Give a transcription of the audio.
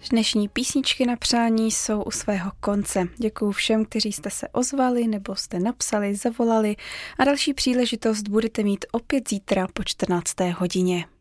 Dnešní písničky na přání jsou u svého konce. Děkuju všem, kteří jste se ozvali nebo jste napsali, zavolali a další příležitost budete mít opět zítra po 14. hodině.